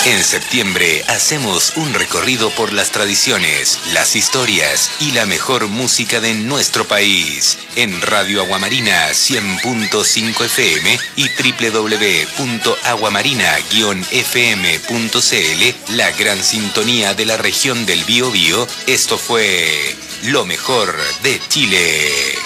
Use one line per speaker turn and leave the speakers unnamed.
En septiembre hacemos un recorrido por las tradiciones, las historias y la mejor música de nuestro país. En Radio Aguamarina 100.5 FM y www.aguamarina-fm.cl, la gran sintonía de la región del Biobío. Esto fue Lo Mejor de Chile.